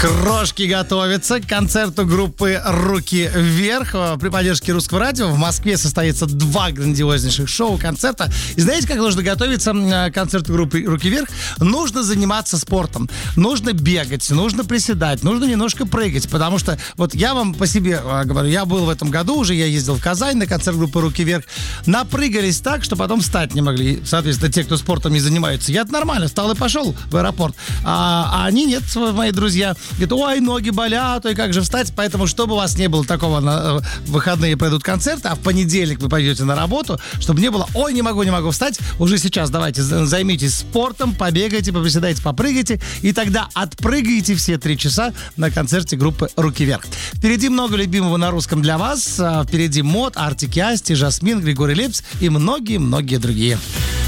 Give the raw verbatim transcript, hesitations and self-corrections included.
Крошки готовятся к концерту группы «Руки вверх». При поддержке Русского радио в Москве состоится два грандиознейших шоу, концерта. И знаете, как нужно готовиться к концерту группы «Руки вверх»? Нужно заниматься спортом. Нужно бегать, нужно приседать, нужно немножко прыгать. Потому что, вот я вам по себе говорю, я был в этом году уже, я ездил в Казань на концерт группы «Руки вверх». Напрыгались так, что потом встать не могли. Соответственно, те, кто спортом не занимается. Я-то нормально встал и пошел в аэропорт. А, а они нет, мои друзья. Говорит, ой, ноги болят, ой, как же встать? Поэтому, чтобы у вас не было такого, на в выходные пройдут концерты, а в понедельник вы пойдете на работу, чтобы не было, ой, не могу, не могу встать, уже сейчас давайте займитесь спортом, побегайте, поприседайте, попрыгайте, и тогда отпрыгаете все три часа на концерте группы «Руки вверх». Впереди много любимого на русском для вас. Впереди Мод, Артик и Асти, Жасмин, Григорий Лепс и многие-многие другие.